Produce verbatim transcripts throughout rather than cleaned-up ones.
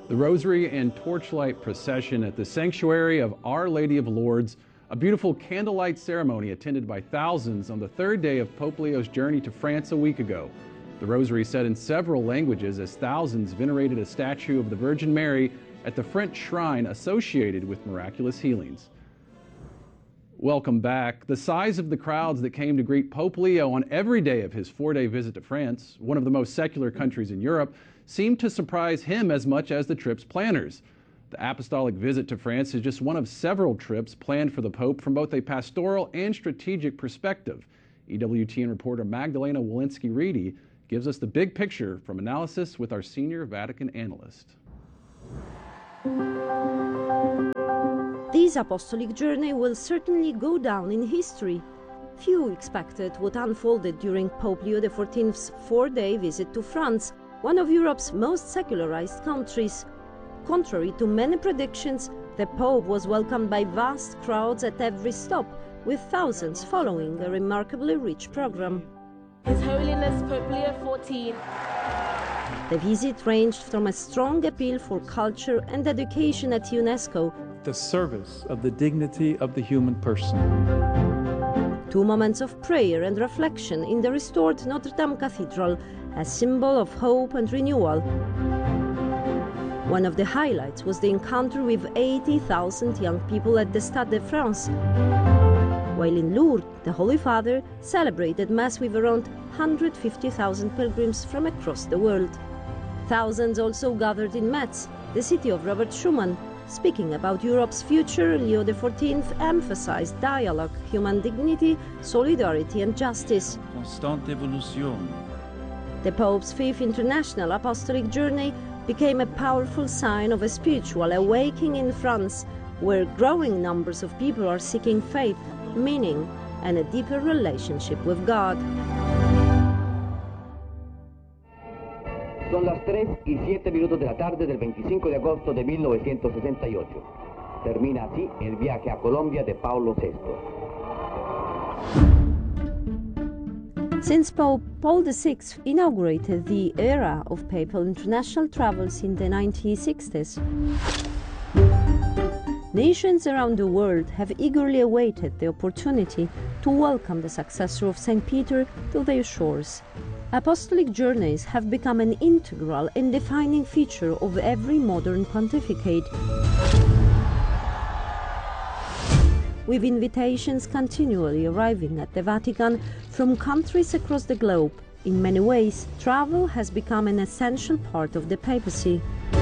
The Rosary and Torchlight procession at the Sanctuary of Our Lady of Lourdes, a beautiful candlelight ceremony attended by thousands on the third day of Pope Leo's journey to France a week ago. The Rosary said in several languages as thousands venerated a statue of the Virgin Mary at the French shrine associated with miraculous healings. Welcome back. The size of the crowds that came to greet Pope Leo on every day of his four-day visit to France, one of the most secular countries in Europe, seemed to surprise him as much as the trip's planners. The apostolic visit to France is just one of several trips planned for the Pope from both a pastoral and strategic perspective. E W T N reporter Magdalena Walensky-Reedy gives us the big picture from analysis with our senior Vatican analyst. This apostolic journey will certainly go down in history. Few expected what unfolded during Pope Leo the fourteenth's four-day visit to France, one of Europe's most secularized countries. Contrary to many predictions, the Pope was welcomed by vast crowds at every stop, with thousands following a remarkably rich program. His Holiness Pope Leo the fourteenth. The visit ranged from a strong appeal for culture and education at UNESCO, the service of the dignity of the human person, two moments of prayer and reflection in the restored Notre Dame Cathedral, a symbol of hope and renewal. One of the highlights was the encounter with eighty thousand young people at the Stade de France, while in Lourdes, the Holy Father celebrated Mass with around one hundred fifty thousand pilgrims from across the world. Thousands also gathered in Metz, the city of Robert Schuman. Speaking about Europe's future, Leo the fourteenth emphasized dialogue, human dignity, solidarity and justice. Constante evolution. The Pope's fifth international apostolic journey became a powerful sign of a spiritual awakening in France, where growing numbers of people are seeking faith, meaning, and a deeper relationship with God. Son las tres y siete minutos de la tarde del veinticinco de agosto de mil novecientos sesenta y ocho. Termina así el viaje a Colombia de Paulo sexto. Since Pope Paul the sixth inaugurated the era of papal international travels in the nineteen sixties, nations around the world have eagerly awaited the opportunity to welcome the successor of Saint Peter to their shores. Apostolic journeys have become an integral and defining feature of every modern pontificate, with invitations continually arriving at the Vatican from countries across the globe. In many ways, travel has become an essential part of the papacy.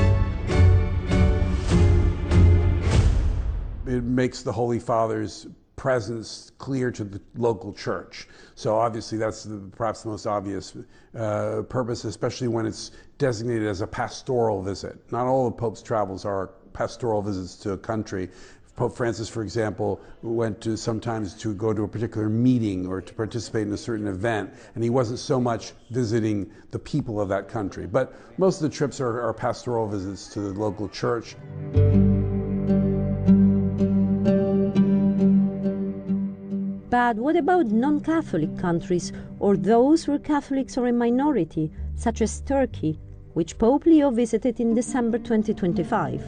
It makes the Holy Father's presence clear to the local church. So obviously that's the, perhaps the most obvious uh, purpose, especially when it's designated as a pastoral visit. Not all of Pope's travels are pastoral visits to a country. Pope Francis, for example, went to sometimes to go to a particular meeting or to participate in a certain event, and he wasn't so much visiting the people of that country. But most of the trips are, are pastoral visits to the local church. But what about non-Catholic countries, or those where Catholics are a minority, such as Turkey, which Pope Leo visited in December twenty twenty-five?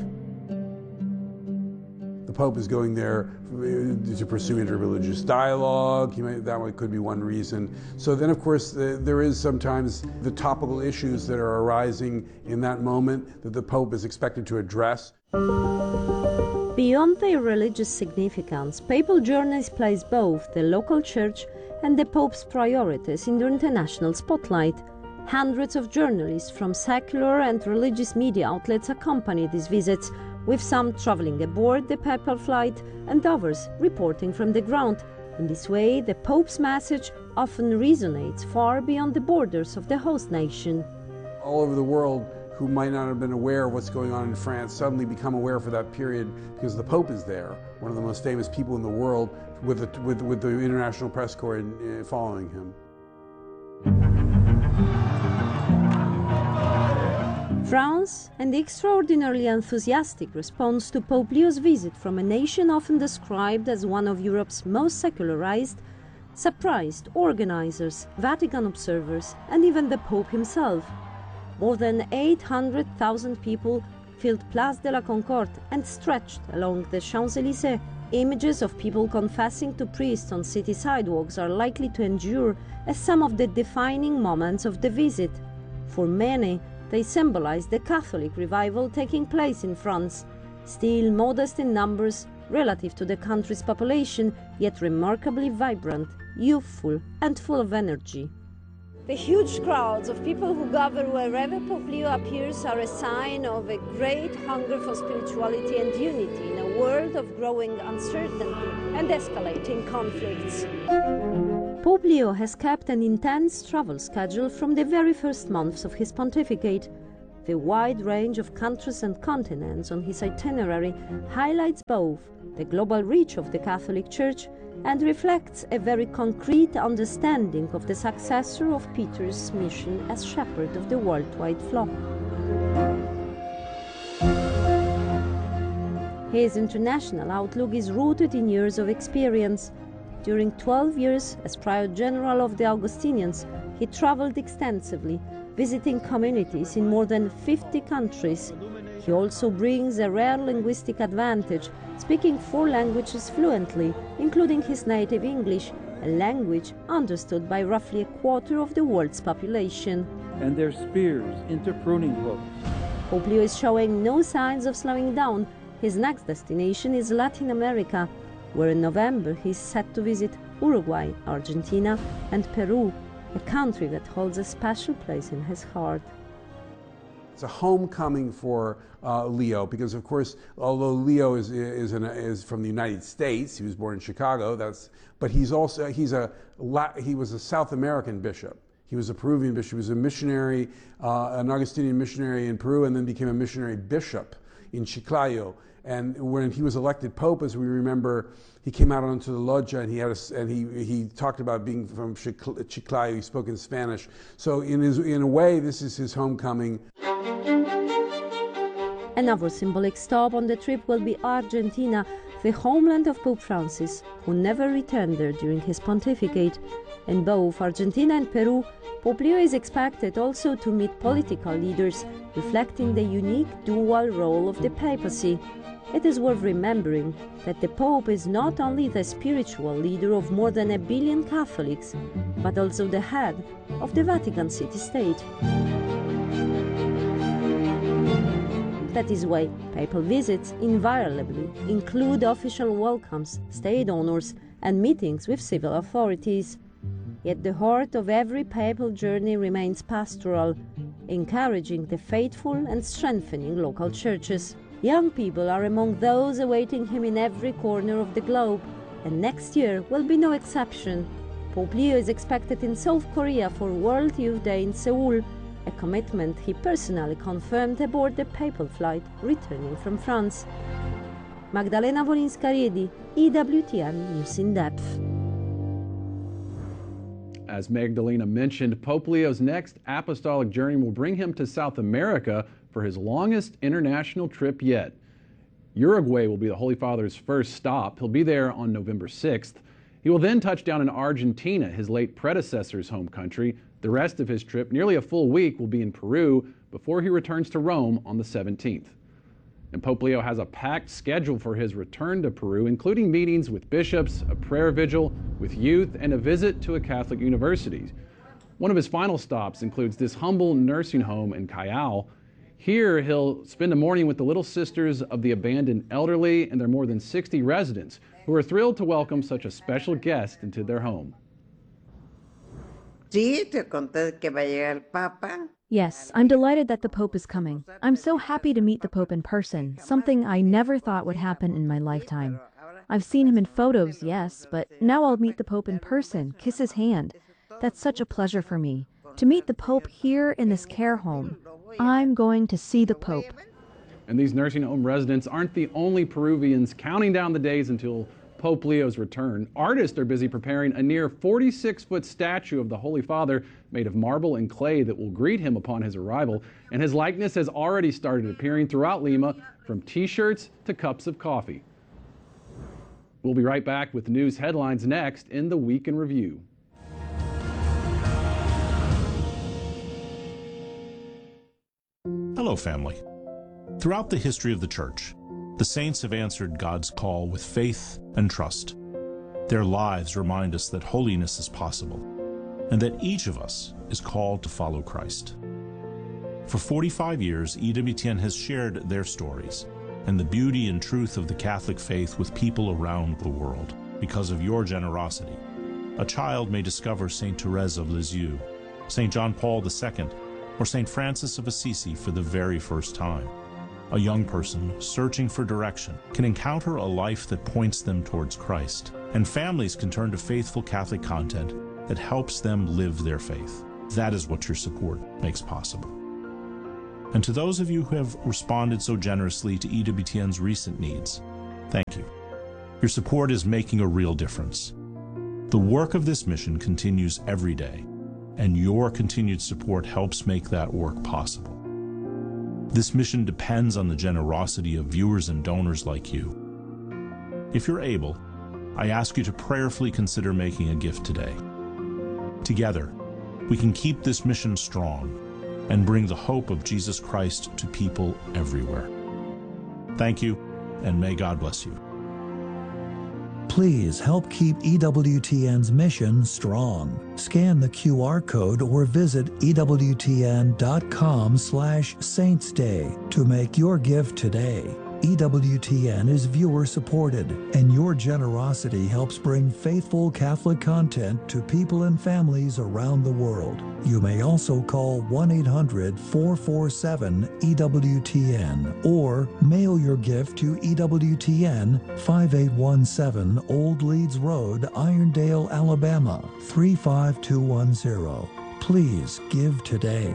The Pope is going there to pursue interreligious dialogue. He may, that could be one reason. So then, of course, the, there is sometimes the topical issues that are arising in that moment that the Pope is expected to address. Beyond their religious significance, papal journeys place both the local church and the Pope's priorities in the international spotlight. Hundreds of journalists from secular and religious media outlets accompany these visits, with some traveling aboard the papal flight and others reporting from the ground. In this way, the Pope's message often resonates far beyond the borders of the host nation. All over the world, who might not have been aware of what's going on in France suddenly become aware for that period because the Pope is there, one of the most famous people in the world, with the, with, with the international press corps uh, following him. France, and the extraordinarily enthusiastic response to Pope Leo's visit from a nation often described as one of Europe's most secularized, surprised organizers, Vatican observers, and even the Pope himself. More than eight hundred thousand people filled Place de la Concorde and stretched along the Champs-Élysées. Images of people confessing to priests on city sidewalks are likely to endure as some of the defining moments of the visit. For many, they symbolize the Catholic revival taking place in France, still modest in numbers relative to the country's population, yet remarkably vibrant, youthful, and full of energy. The huge crowds of people who gather wherever Pope Leo appears are a sign of a great hunger for spirituality and unity in a world of growing uncertainty and escalating conflicts. Pope Leo has kept an intense travel schedule from the very first months of his pontificate. The wide range of countries and continents on his itinerary highlights both the global reach of the Catholic Church and reflects a very concrete understanding of the successor of Peter's mission as shepherd of the worldwide flock. His international outlook is rooted in years of experience. During twelve years as Prior General of the Augustinians, he traveled extensively, visiting communities in more than fifty countries. He also brings a rare linguistic advantage, speaking four languages fluently, including his native English, a language understood by roughly a quarter of the world's population. And their spears into pruning hooks. Pope Leo is showing no signs of slowing down. His next destination is Latin America, where in November he is set to visit Uruguay, Argentina, and Peru, a country that holds a special place in his heart. It's a homecoming for uh, Leo because, of course, although Leo is is, an, is from the United States, he was born in Chicago. That's but he's also he's a he was a South American bishop. He was a Peruvian bishop. He was a missionary, uh, an Augustinian missionary in Peru, and then became a missionary bishop in Chiclayo. And when he was elected pope, as we remember, he came out onto the loggia and he had a, and he he talked about being from Chiclayo. He spoke in Spanish. So in his in a way, this is his homecoming. Another symbolic stop on the trip will be Argentina, the homeland of Pope Francis, who never returned there during his pontificate. In both Argentina and Peru, Pope Leo is expected also to meet political leaders, reflecting the unique dual role of the papacy. It is worth remembering that the Pope is not only the spiritual leader of more than a billion Catholics, but also the head of the Vatican City State. That is why papal visits invariably include official welcomes, state honors, and meetings with civil authorities. Yet the heart of every papal journey remains pastoral, encouraging the faithful and strengthening local churches. Young people are among those awaiting him in every corner of the globe, and next year will be no exception. Pope Leo is expected in South Korea for World Youth Day in Seoul, a commitment he personally confirmed aboard the papal flight returning from France. Magdalena Wolinska-Riedi, E W T N News in Depth. As Magdalena mentioned, Pope Leo's next apostolic journey will bring him to South America for his longest international trip yet. Uruguay will be the Holy Father's first stop. He'll be there on November sixth. He will then touch down in Argentina, his late predecessor's home country. The rest of his trip, nearly a full week, will be in Peru before he returns to Rome on the seventeenth. And Pope Leo has a packed schedule for his return to Peru, including meetings with bishops, a prayer vigil with youth, and a visit to a Catholic university. One of his final stops includes this humble nursing home in Callao. Here, he'll spend a morning with the Little Sisters of the Abandoned Elderly and their more than sixty residents, who are thrilled to welcome such a special guest into their home. Yes, I'm delighted that the Pope is coming. I'm so happy to meet the Pope in person, something I never thought would happen in my lifetime. I've seen him in photos, yes, but now I'll meet the Pope in person, kiss his hand. That's such a pleasure for me. To meet the Pope here in this care home. I'm going to see the Pope. And these nursing home residents aren't the only Peruvians counting down the days until Pope Leo's return. Artists are busy preparing a near forty-six foot statue of the Holy Father made of marble and clay that will greet him upon his arrival, and his likeness has already started appearing throughout Lima, from t-shirts to cups of coffee. We'll be right back with news headlines next in the Week in Review. Hello, family. Throughout the history of the Church, the saints have answered God's call with faith and trust. Their lives remind us that holiness is possible, and that each of us is called to follow Christ. For forty-five years, E W T N has shared their stories and the beauty and truth of the Catholic faith with people around the world. Because of your generosity, a child may discover Saint Therese of Lisieux, Saint John Paul the Second, or Saint Francis of Assisi for the very first time. A young person searching for direction can encounter a life that points them towards Christ, and families can turn to faithful Catholic content that helps them live their faith. That is what your support makes possible. And to those of you who have responded so generously to E W T N's recent needs, thank you. Your support is making a real difference. The work of this mission continues every day, and your continued support helps make that work possible. This mission depends on the generosity of viewers and donors like you. If you're able, I ask you to prayerfully consider making a gift today. Together, we can keep this mission strong and bring the hope of Jesus Christ to people everywhere. Thank you, and may God bless you. Please help keep E W T N's mission strong. Scan the Q R code or visit E W T N dot com slash Saints Day to make your gift today. E W T N is viewer supported, and your generosity helps bring faithful Catholic content to people and families around the world. You may also call one eight hundred, four four seven, E W T N or mail your gift to E W T N, five eight one seven Old Leeds Road, Irondale, Alabama, three five two one zero. Please give today.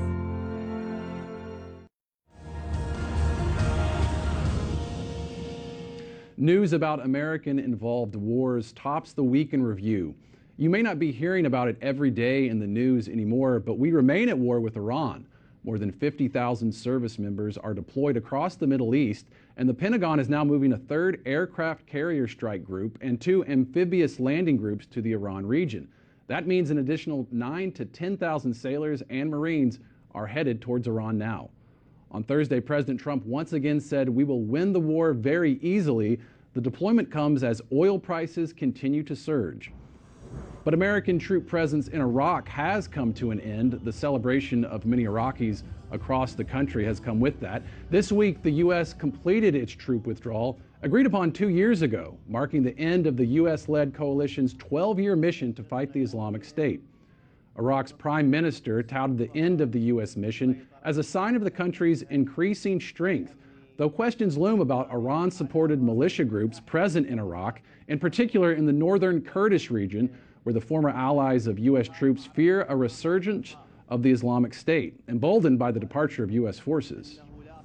News about American-involved wars tops the week in review. You may not be hearing about it every day in the news anymore, but we remain at war with Iran. More than fifty thousand service members are deployed across the Middle East, and the Pentagon is now moving a third aircraft carrier strike group and two amphibious landing groups to the Iran region. That means an additional nine to ten thousand sailors and Marines are headed towards Iran now. On Thursday, President Trump once again said we will win the war very easily. The deployment comes as oil prices continue to surge. But American troop presence in Iraq has come to an end. The celebration of many Iraqis across the country has come with that. This week, the U S completed its troop withdrawal, agreed upon two years ago, marking the end of the U S-led coalition's twelve-year mission to fight the Islamic State. Iraq's prime minister touted the end of the U S mission as a sign of the country's increasing strength, though questions loom about Iran-supported militia groups present in Iraq, in particular in the northern Kurdish region, where the former allies of U S troops fear a resurgence of the Islamic State, emboldened by the departure of U S forces.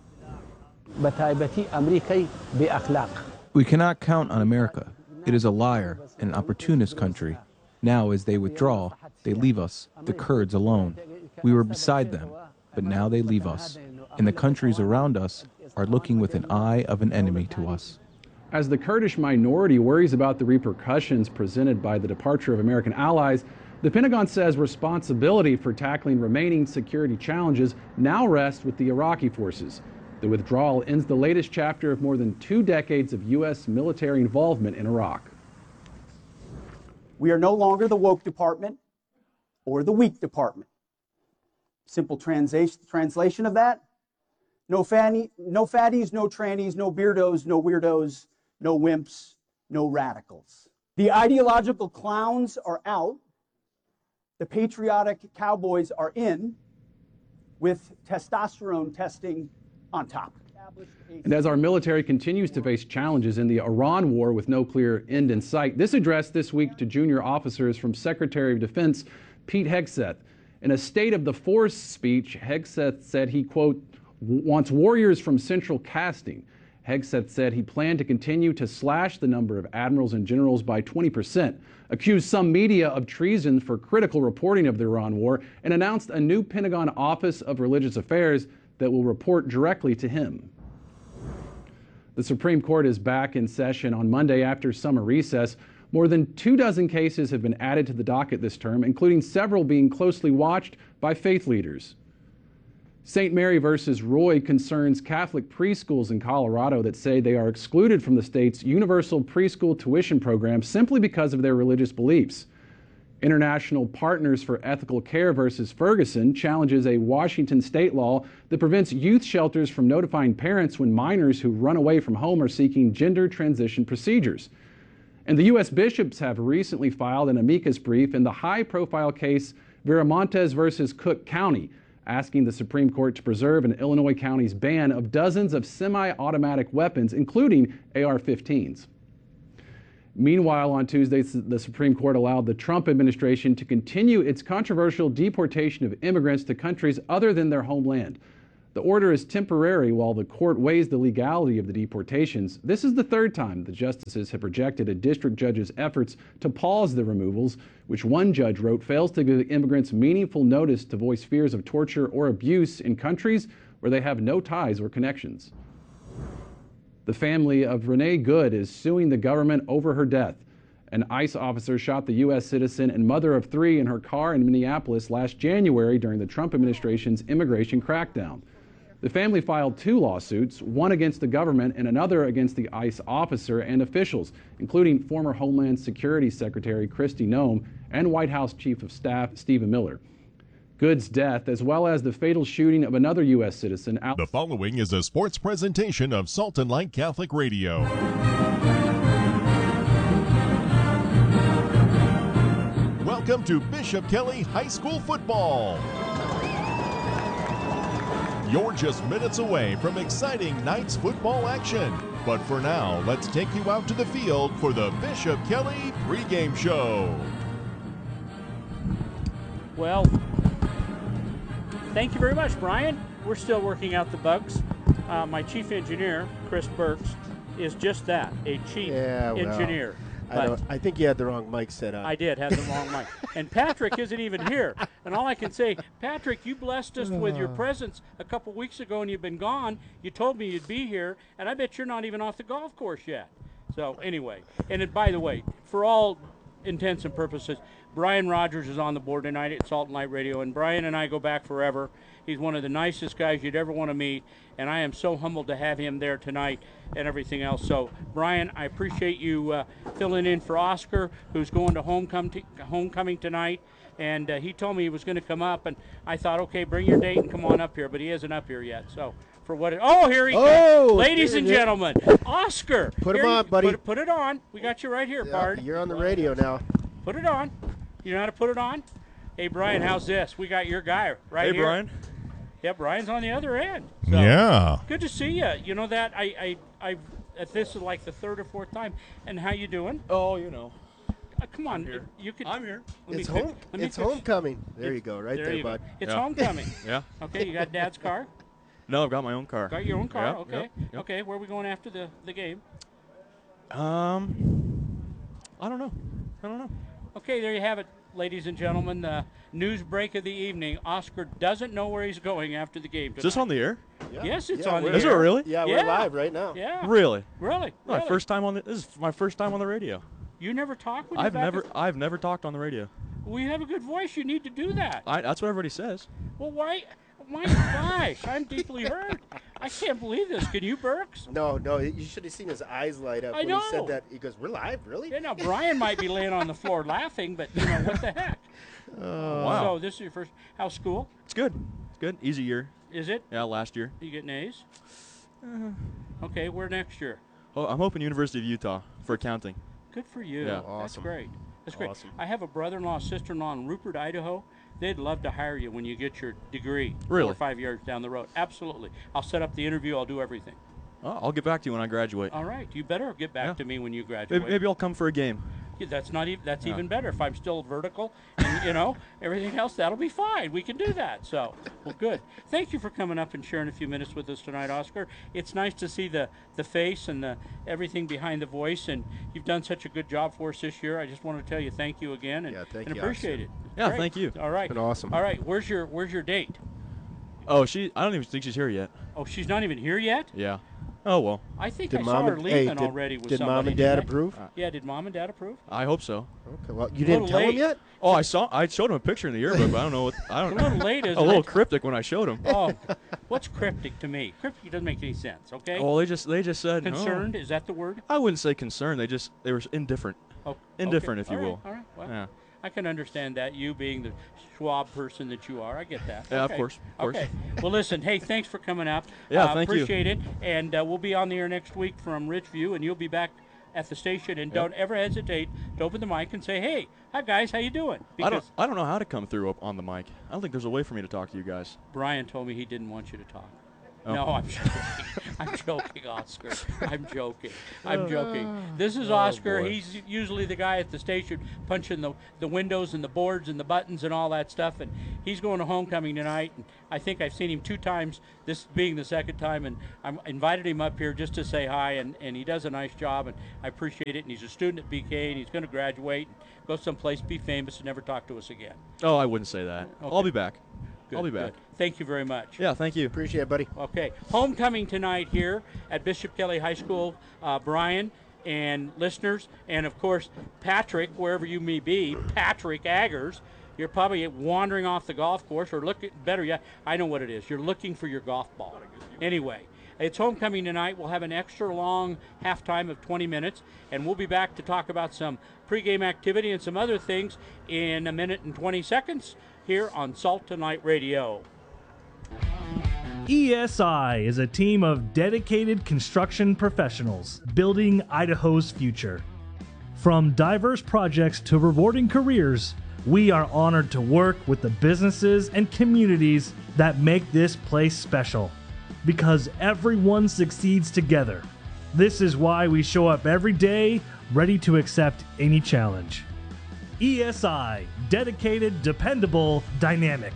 We cannot count on America. It is a liar and an opportunist country. Now, as they withdraw, they leave us, the Kurds, alone. We were beside them, but now they leave us, and the countries around us are looking with an eye of an enemy to us. As the Kurdish minority worries about the repercussions presented by the departure of American allies, the Pentagon says responsibility for tackling remaining security challenges now rests with the Iraqi forces. The withdrawal ends the latest chapter of more than two decades of U S military involvement in Iraq. We are no longer the woke department or the weak department. Simple translation translation of that: no fanny, no fatties, no trannies, no beardos, no weirdos, no wimps, no radicals. The ideological clowns are out. The patriotic cowboys are in, with testosterone testing on top. And as our military continues to face challenges in the Iran war with no clear end in sight, this address this week to junior officers from Secretary of Defense Pete Hegseth. In a State of the Force speech, Hegseth said he, quote, wants warriors from central casting. Hegseth said he planned to continue to slash the number of admirals and generals by twenty percent, accused some media of treason for critical reporting of the Iran war, and announced a new Pentagon Office of Religious Affairs that will report directly to him. The Supreme Court is back in session on Monday after summer recess. More than two dozen cases have been added to the docket this term, including several being closely watched by faith leaders. Saint Mary versus Roy concerns Catholic preschools in Colorado that say they are excluded from the state's universal preschool tuition program simply because of their religious beliefs. International Partners for Ethical Care versus Ferguson challenges a Washington state law that prevents youth shelters from notifying parents when minors who run away from home are seeking gender transition procedures. And the U S bishops have recently filed an amicus brief in the high-profile case Viramontes versus Cook County, asking the Supreme Court to preserve an Illinois county's ban of dozens of semi-automatic weapons, including A R fifteens. Meanwhile, on Tuesday, the Supreme Court allowed the Trump administration to continue its controversial deportation of immigrants to countries other than their homeland. The order is temporary while the court weighs the legality of the deportations. This is the third time the justices have rejected a district judge's efforts to pause the removals, which one judge wrote fails to give immigrants meaningful notice to voice fears of torture or abuse in countries where they have no ties or connections. The family of Renee Good is suing the government over her death. An ICE officer shot the U S citizen and mother of three in her car in Minneapolis last January during the Trump administration's immigration crackdown. The family filed two lawsuits, one against the government and another against the ICE officer and officials, including former Homeland Security Secretary Kristi Noem and White House Chief of Staff Stephen Miller. Good's death, as well as the fatal shooting of another U S citizen. The following is a sports presentation of Salt and Light Catholic Radio. Welcome to Bishop Kelly High School football. You're just minutes away from exciting night's football action. But for now, let's take you out to the field for the Bishop Kelly pregame show. Well, thank you very much, Brian. We're still working out the bugs. Uh, my chief engineer, Chris Burks, is just that, a chief yeah, well, engineer. I, don't, I think you had the wrong mic set up. I did have the wrong mic. And Patrick isn't even here. And all I can say, Patrick, you blessed us with your presence a couple weeks ago and you've been gone. You told me you'd be here, and I bet you're not even off the golf course yet. So anyway, and it, by the way, for all intents and purposes, Brian Rogers is on the board tonight at Salt and Light Radio, and Brian and I go back forever. He's one of the nicest guys you'd ever want to meet, and I am so humbled to have him there tonight and everything else. So, Brian, I appreciate you uh, filling in for Oscar, who's going to homecoming, t- homecoming tonight, and uh, he told me he was going to come up, and I thought, okay, bring your date and come on up here, but he isn't up here yet. So, for what? It, oh, here he oh, comes, ladies and gentlemen, Oscar. Put him on, you, buddy. Put, put it on. We got you right here, yeah, Bard. You're on the radio now. Put it on. You know how to put it on? Hey, Brian, how's this? We got your guy right hey, here. Hey, Brian. Yeah, Brian's on the other end. So, yeah. Good to see you. You know that I, I, I, this is like the third or fourth time. And how you doing? Oh, you know. Uh, come on, here. you could. I'm here. It's home. It's homecoming. There it, you go, right there, there, bud. Go. It's yeah. homecoming. yeah. Okay, you got Dad's car? No, I've got my own car. Got your own car? Yep, okay. Yep, yep. Okay, where are we going after the, the game? Um, I don't know. I don't know. Okay, there you have it, ladies and gentlemen. The news break of the evening. Oscar doesn't know where he's going after the game tonight. Is this on the air? Yeah. Yes, it's yeah, on the Is air. it really? Yeah, yeah, we're live right now. Yeah. Really? Really? My really? first time on the. This is my first time on the radio. You never talk when you're I've back never. at- I've never talked on the radio. We have a good voice. You need to do that. I, that's what everybody says. Well, why? My gosh, I'm deeply hurt. I can't believe this. Can you, Burks? No, no, you should have seen his eyes light up I when know. he said that. He goes, "We're live, really?" Yeah, now Brian might be laying on the floor laughing, but you know what the heck? Oh, wow. So this is your first. How's school? It's good. It's good. Easy year. Is it? Yeah, last year. You getting A's? Okay, where next year? Oh, I'm hoping University of Utah for accounting. Good for you. Yeah. That's Awesome. great. That's great. Awesome. I have a brother-in-law, sister-in-law in Rupert, Idaho. They'd love to hire you when you get your degree. Really? Four or five years down the road. Absolutely. I'll set up the interview. I'll do everything. Oh, I'll get back to you when I graduate. All right. You better get back Yeah. to me when you graduate. Maybe, maybe I'll come for a game. Yeah, that's not even. That's Yeah. even better. If I'm still vertical, and you know everything else, that'll be fine. We can do that. So, well, good. Thank you for coming up and sharing a few minutes with us tonight, Oscar. It's nice to see the the face and the everything behind the voice, and you've done such a good job for us this year. I just want to tell you thank you again, and, Yeah, thank and you, appreciate Oscar. it. Yeah, Great. thank you. All right, It's been awesome. All right, where's your where's your date? Oh, she. I don't even think she's here yet. Oh, she's not even here yet. Yeah. Oh, well. I think Did I mom saw her and- leaving hey, did- already with did mom somebody. and dad didn't I? approve? Yeah, did mom and dad approve? I hope so. Okay, well, you A didn't little tell him late. yet? Oh, I saw. I showed him a picture in the yearbook, but I don't know what. I don't. A little late, isn't A little it? cryptic when I showed him. Oh, what's cryptic to me? Cryptic doesn't make any sense. Okay. Well, they just they just said no. Concerned? Is that the word? I wouldn't say concerned. They just they were indifferent. Oh, Indifferent, okay. if you All will. right, All right. Well, Yeah. I can understand that. You being the Schwab person that you are, I get that. Yeah, of Okay. course, of course. Okay. Well, listen. Hey, thanks for coming up. Yeah, uh, thank you. appreciate it. And uh, we'll be on the air next week from Richview, and you'll be back at the station. And Yep. don't ever hesitate to open the mic and say, "Hey, hi guys, how you doing?" I don't I don't know how to come through up on the mic. I don't think there's a way for me to talk to you guys. Brian told me he didn't want you to talk. Oh. No, I'm joking. I'm joking, Oscar. I'm joking. I'm joking. This is Oh, Oscar. boy. He's usually the guy at the station punching the, the windows and the boards and the buttons and all that stuff. And he's going to homecoming tonight. And I think I've seen him two times, this being the second time. And I invited him up here just to say hi. And, and he does a nice job. And I appreciate it. And he's a student at B K. And he's going to graduate and go someplace, be famous, and never talk to us again. Oh, I wouldn't say that. Okay. I'll be back. Good, I'll be back. good. Thank you very much. Yeah, thank you. Appreciate it, buddy. Okay. Homecoming tonight here at Bishop Kelly High School. Uh, Brian and listeners, and of course, Patrick, wherever you may be, Patrick Aggers. You're probably wandering off the golf course, or looking, better yet, I know what it is. You're looking for your golf ball. Anyway, it's homecoming tonight. We'll have an extra long halftime of twenty minutes, and we'll be back to talk about some pregame activity and some other things in a minute and twenty seconds here on Salt Tonight Radio. E S I is a team of dedicated construction professionals building Idaho's future. From diverse projects to rewarding careers, we are honored to work with the businesses and communities that make this place special. Because everyone succeeds together. This is why we show up every day, ready to accept any challenge. E S I, dedicated, dependable, dynamic.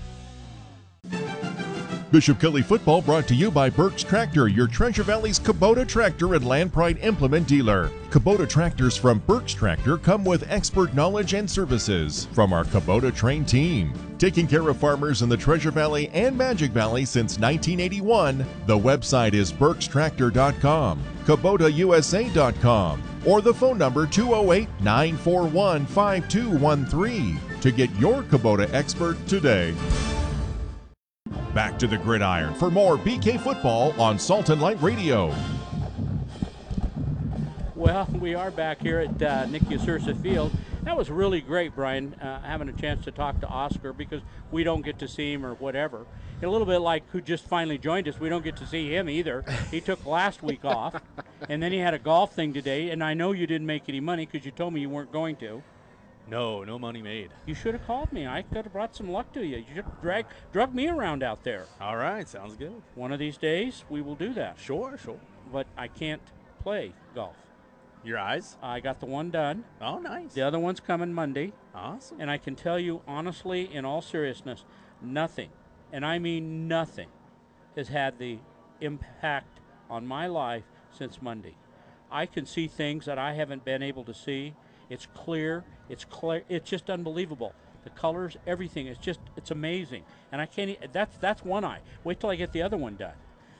Bishop Kelly football brought to you by Burke's Tractor, your Treasure Valley's Kubota tractor and Land Pride implement dealer. Kubota tractors from Burke's Tractor come with expert knowledge and services from our Kubota trained team. Taking care of farmers in the Treasure Valley and Magic Valley since nineteen eighty-one. The website is burks tractor dot com, kubota u s a dot com, or the phone number two oh eight, nine four one, five two one three to get your Kubota expert today. Back to the gridiron for more B K football on Salt and Light Radio. Well, we are back here at uh, Nick Usursa Field. That was really great, Brian, uh, having a chance to talk to Oscar, because we don't get to see him or whatever. A little bit like who just finally joined us. We don't get to see him either. He took last week off, and then he had a golf thing today, and I know you didn't make any money because you told me you weren't going to. No, no money made. You should have called me. I could have brought some luck to you. You should have drag, drug me around out there. All right, sounds good. One of these days, we will do that. Sure, sure. But I can't play golf. Your eyes? I got the one done. Oh, nice. The other one's coming Monday. Awesome. And I can tell you honestly, in all seriousness, nothing, and I mean nothing, has had the impact on my life since Monday. I can see things that I haven't been able to see. It's clear. It's clear. It's just unbelievable. The colors, everything. It's just, it's amazing. And I can't. e- That's that's one eye. Wait till I get the other one done.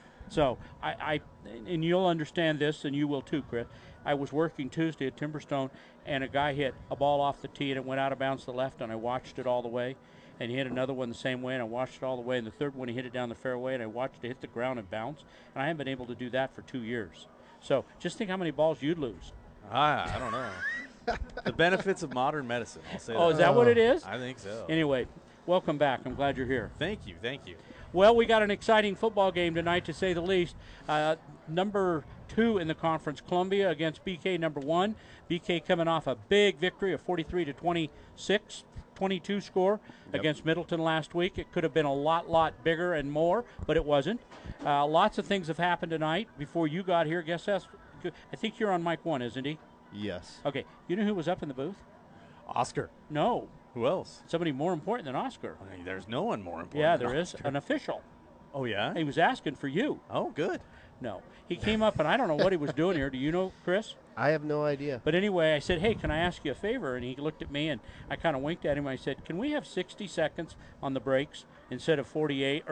So I, I and you'll understand this, and you will too, Chris. I was working Tuesday at Timberstone, and a guy hit a ball off the tee, and it went out of bounds to the left, and I watched it all the way. And he hit another one the same way, and I watched it all the way. And the third one, he hit it down the fairway, and I watched it hit the ground and bounce. And I haven't been able to do that for two years. So just think how many balls you'd lose. Ah, I don't know. The benefits of modern medicine, I'll say that. Oh, is that what it is? I think so. Anyway, welcome back. I'm glad you're here. Thank you, thank you. Well, we got an exciting football game tonight, to say the least. Uh, number two in the conference, Columbia against B K, number one. B K coming off a big victory of forty-three to twenty-six, twenty-two score Yep. against Middleton last week. It could have been a lot, lot bigger and more, but it wasn't. Uh, lots of things have happened tonight. Before you got here, guess that's, I think you're on mic one, isn't he? Yes. Okay. You know who was up in the booth? Oscar. No. Who else? Somebody more important than Oscar. I mean, there's no one more important. Yeah, than there is. Oscar. An official. Oh, yeah? He was asking for you. Oh, good. No. He came up, and I don't know what he was doing here. Do you know, Chris? I have no idea. But anyway, I said, hey, can I ask you a favor? And he looked at me, and I kind of winked at him. I said, can we have sixty seconds on the breaks instead of forty-eight or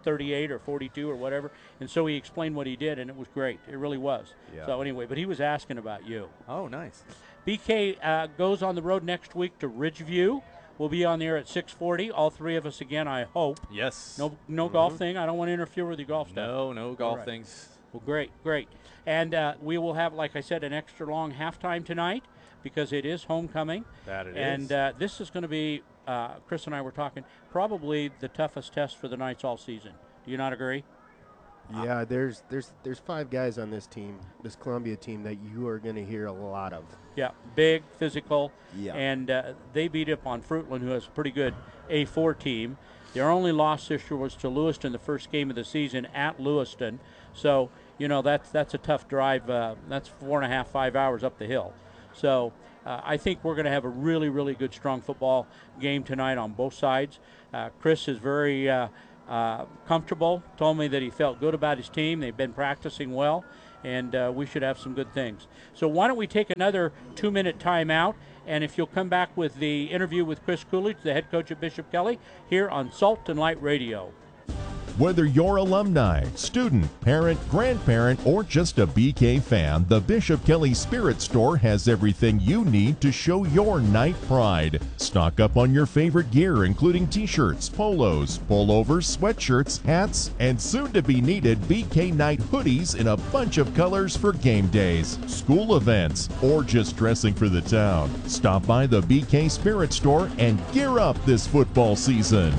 thirty-eight or forty-two or whatever. And so he explained what he did, and it was great. It really was. Yeah. So anyway, but he was asking about you. Oh, nice. B K uh, goes on the road next week to Ridgeview. We'll be on the air at six forty. All three of us again, I hope. Yes. No no Mm-hmm. golf thing. I don't want to interfere with your golf stuff. No, no golf right. things. Well, great, great. And uh, we will have, like I said, an extra long halftime tonight because it is homecoming. That it and, is. And uh, this is going to be, uh, Chris and I were talking, probably the toughest test for the Knights all season. Do you not agree? Yeah, there's there's there's five guys on this team, this Columbia team, that you are going to hear a lot of. Yeah, big, physical, Yeah. and uh, they beat up on Fruitland, who has a pretty good A four team. Their only loss this year was to Lewiston, the first game of the season at Lewiston. So, you know, that's that's a tough drive. Uh, that's four and a half, five hours up the hill. So uh, I think we're going to have a really, really good, strong football game tonight on both sides. Uh, Chris is very uh, uh, comfortable, told me that he felt good about his team. They've been practicing well, and uh, we should have some good things. So why don't we take another two-minute timeout, and if you'll come back with the interview with Chris Coolidge, the head coach at Bishop Kelly, here on Salt and Light Radio. Whether you're alumni, student, parent, grandparent, or just a B K fan, the Bishop Kelly Spirit Store has everything you need to show your Knight pride. Stock up on your favorite gear, including t-shirts, polos, pullovers, sweatshirts, hats, and soon-to-be needed B K Knight hoodies in a bunch of colors for game days, school events, or just dressing for the town. Stop by the B K Spirit Store and gear up this football season.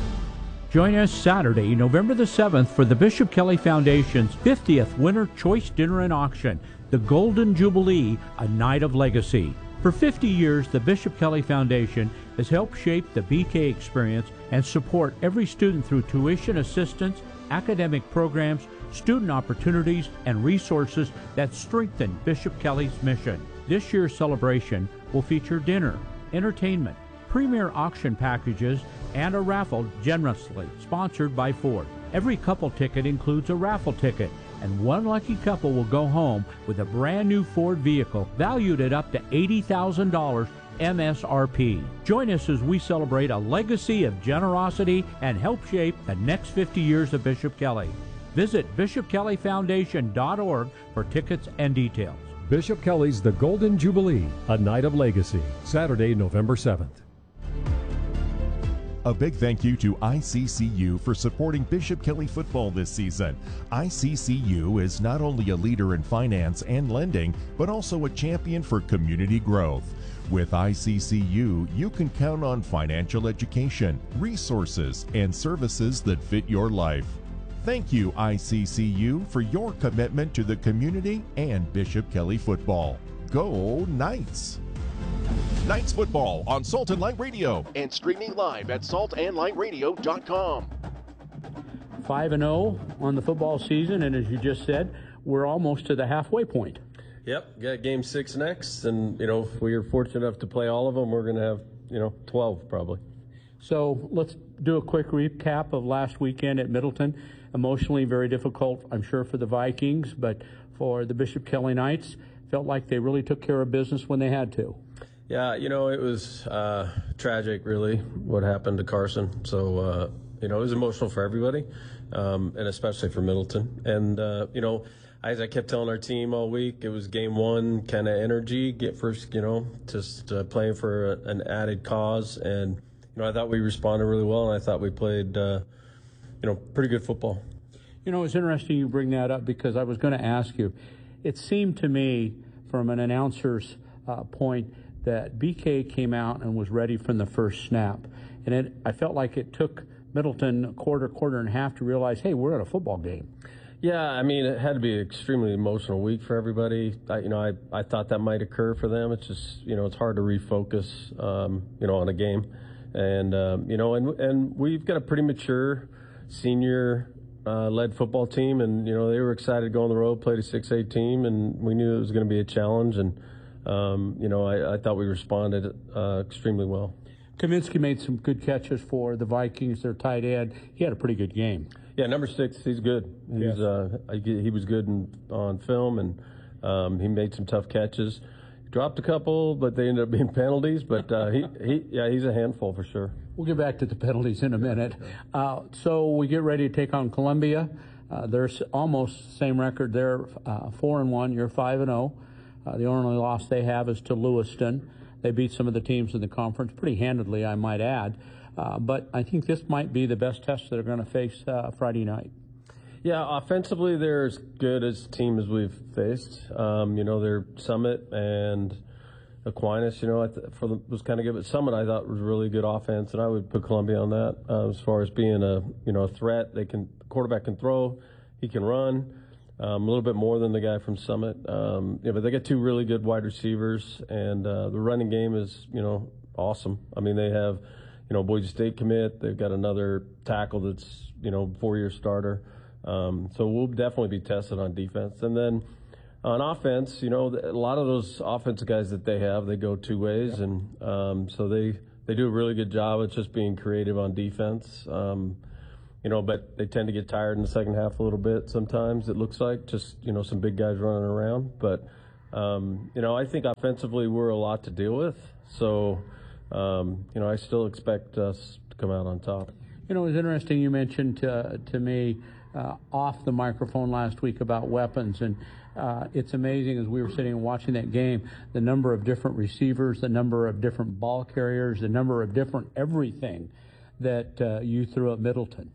Join us Saturday, November the seventh, for the Bishop Kelly Foundation's fiftieth Winter Choice Dinner and Auction, the Golden Jubilee, a Night of Legacy. For fifty years, the Bishop Kelly Foundation has helped shape the B K experience and support every student through tuition assistance, academic programs, student opportunities, and resources that strengthen Bishop Kelly's mission. This year's celebration will feature dinner, entertainment, premier auction packages, and a raffle generously sponsored by Ford. Every couple ticket includes a raffle ticket, and one lucky couple will go home with a brand new Ford vehicle valued at up to eighty thousand dollars M S R P. Join us as we celebrate a legacy of generosity and help shape the next fifty years of Bishop Kelly. Visit bishop kelly foundation dot org for tickets and details. Bishop Kelly's The Golden Jubilee, a Night of Legacy, Saturday, November seventh. A big thank you to I C C U for supporting Bishop Kelly football this season. I C C U is not only a leader in finance and lending, but also a champion for community growth. With I C C U, you can count on financial education, resources, and services that fit your life. Thank you, I C C U, for your commitment to the community and Bishop Kelly football. Go Knights! Knights football on Salt and Light Radio and streaming live at salt and light radio dot com. five and oh on the football season, and as you just said, we're almost to the halfway point. Yep, got game six next, and, you know, if we are fortunate enough to play all of them, we're going to have, you know, twelve probably. So let's do a quick recap of last weekend at Middleton. Emotionally very difficult, I'm sure, for the Vikings, but for the Bishop Kelly Knights, felt like they really took care of business when they had to. Yeah, you know, it was uh, tragic, really, what happened to Carson. So, uh, you know, it was emotional for everybody, um, and especially for Middleton. And, uh, you know, as I kept telling our team all week, it was game one kind of energy, get first, you know, just uh, playing for a, an added cause. And, you know, I thought we responded really well, and I thought we played, uh, you know, pretty good football. You know, it's interesting you bring that up because I was going to ask you. It seemed to me from an announcer's uh, point that B K came out and was ready from the first snap. And it, I felt like it took Middleton a quarter, quarter and a half to realize, hey, we're at a football game. Yeah, I mean, it had to be an extremely emotional week for everybody. I, you know, I, I thought that might occur for them. It's just, you know, it's hard to refocus, um, you know, on a game. And, um, you know, and, and we've got a pretty mature senior uh, led football team. And, you know, they were excited to go on the road, play a six A team, and we knew it was going to be a challenge. And, Um, you know, I, I thought we responded uh, extremely well. Kaminsky made some good catches for the Vikings, their tight end. He had a pretty good game. Yeah, number six, he's good. He's, yeah. uh, he was good in, on film, and um, he made some tough catches. Dropped a couple, but they ended up being penalties. But uh, he, he, yeah, he's a handful for sure. We'll get back to the penalties in a minute. Uh, so we get ready to take on Columbia. Uh, they're almost same record. They're uh, four and one. You're five and zero. Uh, the only loss they have is to Lewiston. They beat some of the teams in the conference pretty handedly, I might add. Uh, but I think this might be the best test they're going to face uh, Friday night. Yeah, offensively, they're as good as a team as we've faced. Um, you know, they're Summit and Aquinas, you know, I th- for the, was kind of good. But Summit, I thought, was really good offense, and I would put Columbia on that uh, as far as being a, you know, a threat. They can, the quarterback can throw, he can run. Um, a little bit more than the guy from Summit. Um, yeah, but they got two really good wide receivers, and uh, the running game is, you know, awesome. I mean, they have, you know, Boise State commit. They've got another tackle that's, you know, four-year starter. Um, so we'll definitely be tested on defense. And then on offense, you know, a lot of those offensive guys that they have, they go two ways, yep. and um, so they they do a really good job at just being creative on defense. Um, You know, but they tend to get tired in the second half a little bit sometimes, it looks like, just, you know, some big guys running around. But, um, you know, I think offensively we're a lot to deal with. So, um, you know, I still expect us to come out on top. You know, it was interesting you mentioned uh, to me uh, off the microphone last week about weapons. And uh, it's amazing as we were sitting and watching that game, the number of different receivers, the number of different ball carriers, the number of different everything that uh, you threw at Middleton.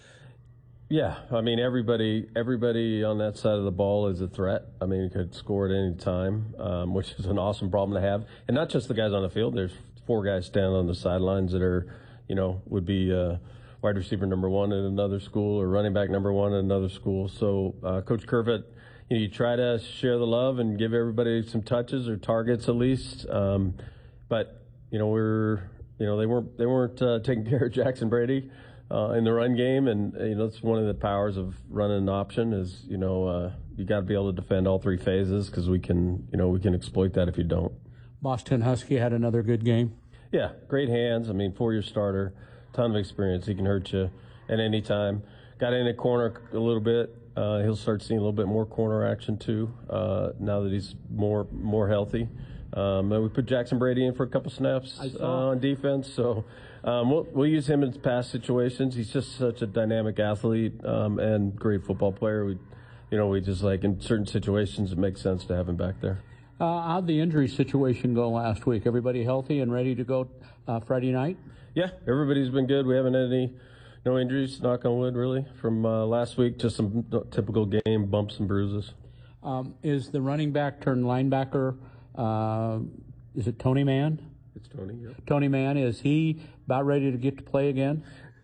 Yeah, I mean, everybody everybody on that side of the ball is a threat. I mean, you could score at any time, um, which is an awesome problem to have. And not just the guys on the field. There's four guys standing on the sidelines that are, you know, would be uh, wide receiver number one at another school or running back number one at another school. So, uh, Coach Curvet, you know, you try to share the love and give everybody some touches or targets at least. Um, but, you know, we're, you know, they weren't, they weren't uh, taking care of Jackson Brady Uh, in the run game, and you know that's one of the powers of running an option is you know uh, you got to be able to defend all three phases because we can you know we can exploit that if you don't. Boston Husky had another good game. Yeah, great hands. I mean, four-year starter, ton of experience. He can hurt you at any time. Got in the corner a little bit. Uh, he'll start seeing a little bit more corner action too uh, now that he's more more healthy. Um, and we put Jackson Brady in for a couple snaps uh, on defense, so um, we'll, we'll use him in past situations. He's just such a dynamic athlete um, and great football player. We, you know, we just like in certain situations it makes sense to have him back there. Uh, how'd the injury situation go last week? Everybody healthy and ready to go uh, Friday night? Yeah, everybody's been good. We haven't had any no injuries, knock on wood, really, from uh, last week. Just some typical game bumps and bruises. Um, is the running back turned linebacker? Uh, is it Tony Mann? It's Tony, yeah. Tony Mann, is he about ready to get to play again?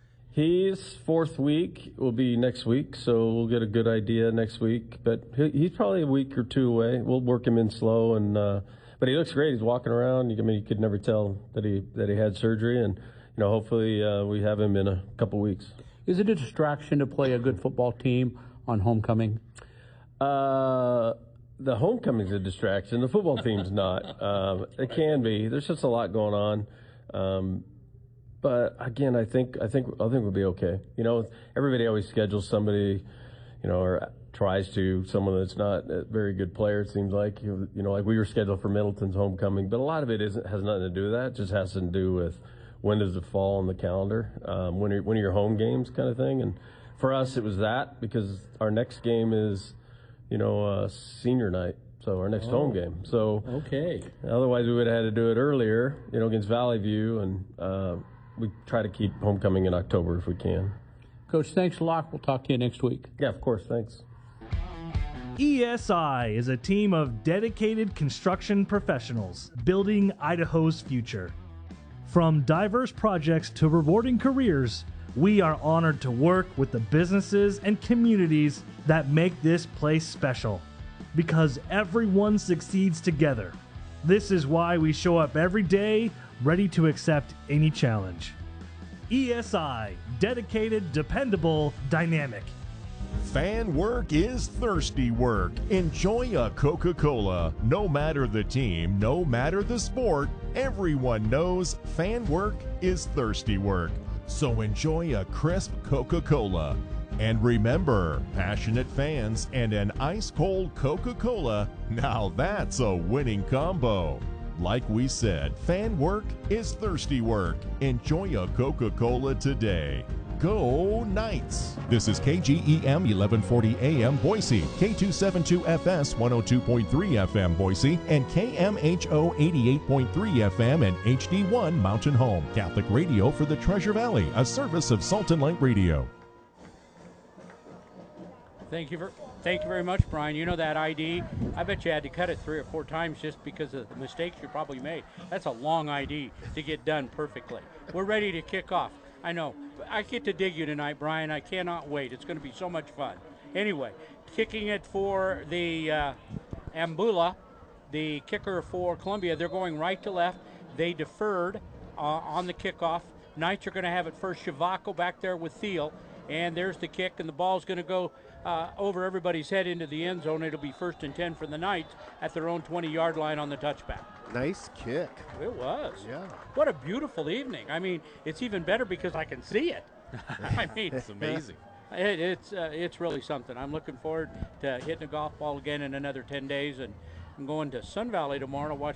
He's fourth week, will be next week, so we'll get a good idea next week. But he, he's probably a week or two away. We'll work him in slow, and uh, but he looks great. He's walking around. I mean, you could never tell that he that he had surgery, and you know, hopefully uh, we have him in a couple weeks. Is it a distraction to play a good football team on homecoming? Uh. The homecoming's a distraction. The football team's not. Um, it can be. There's just a lot going on. Um, but again, I think I think I think we'll be okay. You know, everybody always schedules somebody, you know, or tries to someone that's not a very good player. It seems like you know, like we were scheduled for Middleton's homecoming, but a lot of it isn't has nothing to do with that. It just has to do with when does it fall on the calendar, um, when are when are your home games, kind of thing. And for us, it was that because our next game is. You know, uh, senior night, so our next oh, home game. So okay. Otherwise, we would have had to do it earlier, you know, against Valley View, and uh, we try to keep homecoming in October if we can. Coach, thanks a lot. We'll talk to you next week. Yeah, of course. Thanks. E S I is a team of dedicated construction professionals building Idaho's future. From diverse projects to rewarding careers, we are honored to work with the businesses and communities that make this place special. Because everyone succeeds together. This is why we show up every day, ready to accept any challenge. E S I, dedicated, dependable, dynamic. Fan work is thirsty work. Enjoy a Coca-Cola. No matter the team, no matter the sport, everyone knows fan work is thirsty work. So enjoy a crisp Coca-Cola. And remember, passionate fans and an ice-cold Coca-Cola, now that's a winning combo. Like we said, fan work is thirsty work. Enjoy a Coca-Cola today. Go Knights! This is K G E M eleven forty A M Boise, K two seventy-two F S one oh two point three F M Boise, and K M H O eighty-eight point three F M and H D one Mountain Home. Catholic radio for the Treasure Valley, a service of Salt and Light Radio. Thank you, for, thank you very much, Brian. You know that I D, I bet you had to cut it three or four times just because of the mistakes you probably made. That's a long I D to get done perfectly. We're ready to kick off. I know. I get to dig you tonight, Brian. I cannot wait. It's going to be so much fun. Anyway, kicking it for the uh, Ambula, the kicker for Columbia. They're going right to left. They deferred uh, on the kickoff. Knights are going to have it first. Shavako back there with Thiel. And there's the kick, and the ball's going to go uh, over everybody's head into the end zone. It'll be first and ten for the Knights at their own twenty-yard line on the touchback. Nice kick. It was. Yeah. What a beautiful evening. I mean, it's even better because I can see it. I mean, it's amazing. It, it's uh, it's really something. I'm looking forward to hitting a golf ball again in another ten days, and I'm going to Sun Valley tomorrow to watch